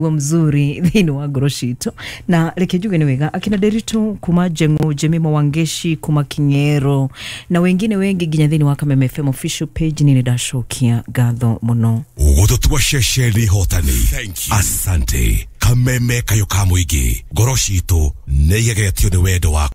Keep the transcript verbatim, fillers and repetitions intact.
wa mzuri dhino wa Goroshito na rekejuge ni wega akina Derito kuma Jengo Jemima Wangeshi kuma Kinyero na wengine wengi ginya dhini wa Kameme F M official page ni Dashokia Gatho muno ugoto tuwashesheri hotani asante Kameme kayo kamuigi Goroshito neyegetio ni wedo wako